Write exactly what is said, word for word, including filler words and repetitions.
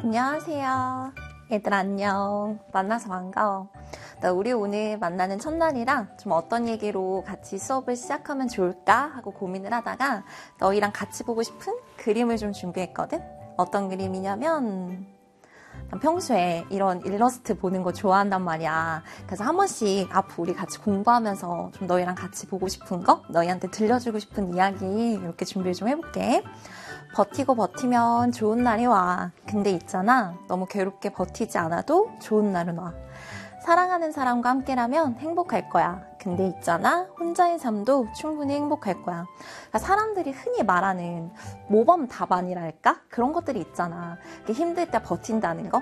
안녕하세요. 얘들 안녕. 만나서 반가워. 나 우리 오늘 만나는 첫날이라 좀 어떤 얘기로 같이 수업을 시작하면 좋을까 하고 고민을 하다가 너희랑 같이 보고 싶은 그림을 좀 준비했거든? 어떤 그림이냐면 난 평소에 이런 일러스트 보는 거 좋아한단 말이야. 그래서 한 번씩 앞으로 우리 같이 공부하면서 좀 너희랑 같이 보고 싶은 거, 너희한테 들려주고 싶은 이야기 이렇게 준비를 좀 해볼게. 버티고 버티면 좋은 날이 와. 근데 있잖아, 너무 괴롭게 버티지 않아도 좋은 날은 와. 사랑하는 사람과 함께라면 행복할 거야. 근데 있잖아, 혼자인 삶도 충분히 행복할 거야. 그러니까 사람들이 흔히 말하는 모범 답안이랄까? 그런 것들이 있잖아. 힘들 때 버틴다는 거?